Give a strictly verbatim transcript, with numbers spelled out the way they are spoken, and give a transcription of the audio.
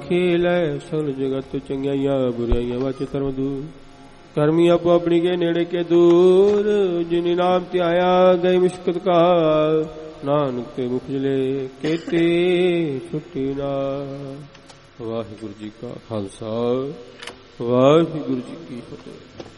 ਖੇਲੈ ਸਗਲ ਜਗਤ ਚੰਗਿਆਈਆਂ ਬੁਰਾਈਆਂ ਵਾਚ ਧਰਮ ਦੂਰ ਕਰਮੀ ਆਪੋ ਆਪਣੀ ਕੇ ਨੇੜੇ ਕੇ ਦੂਰ ਜਿਨਿ ਨਾਮ ਧਿਆਇਆ ਗਏ ਮੁਸ਼ਕਤ ਕਾ ਨਾਨਕ ਤੇ ਮੁਖ ਜਲੇ ਕੇਤੇ ਛੁੱਟੀ ਨਾ। ਵਾਹਿਗੁਰੂ ਜੀ ਕਾ ਖਾਲਸਾ ਵਾਹਿਗੁਰੂ ਜੀ ਕੀ ਫਤਿਹ।